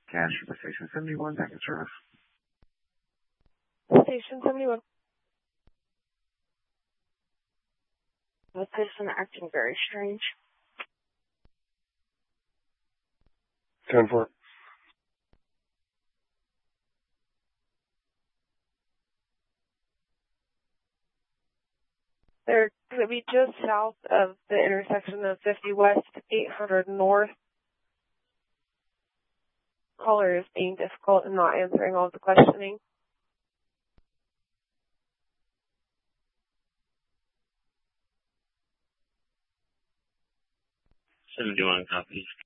Cash for the Station 71 packet service. Station 71. The person acting very strange. 10-4. They're going to be just south of the intersection of 50 West, 800 North. Caller is being difficult and not answering all the questioning. 71 copies.